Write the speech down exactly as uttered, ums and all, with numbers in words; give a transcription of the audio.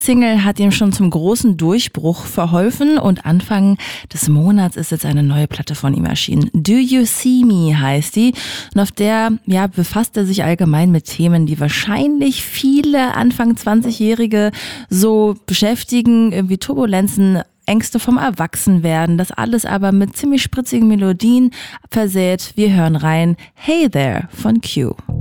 Single hat ihm schon zum großen Durchbruch verholfen und Anfang des Monats ist jetzt eine neue Platte von ihm erschienen. Do You See Me heißt die und auf der ja, befasst er sich allgemein mit Themen, die wahrscheinlich viele Anfang zwanzigjährige so beschäftigen, irgendwie Turbulenzen, Ängste vom Erwachsenwerden, das alles aber mit ziemlich spritzigen Melodien versät. Wir hören rein Hey There von Q.